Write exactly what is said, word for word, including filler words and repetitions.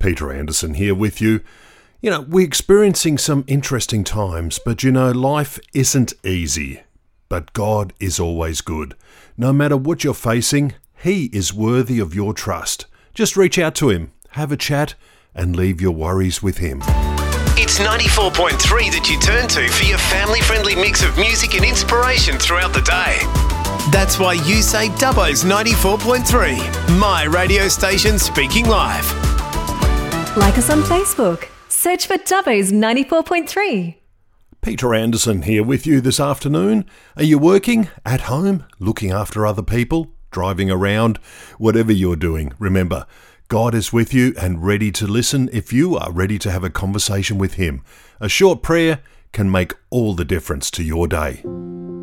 Peter Anderson here with you. You know, we're experiencing some interesting times, but you know, life isn't easy. But God is always good. No matter what you're facing, He is worthy of your trust. Just reach out to Him, have a chat, and leave your worries with Him. It's ninety-four point three that you turn to for your family-friendly mix of music and inspiration throughout the day. That's why you say Dubbo's ninety-four point three, my radio station speaking live. Like us on Facebook. Search for Dubbo's ninety-four point three. Peter Anderson here with you this afternoon. Are you working, at home, looking after other people, driving around? Whatever you're doing, remember, God is with you and ready to listen if you are ready to have a conversation with Him. A short prayer can make all the difference to your day.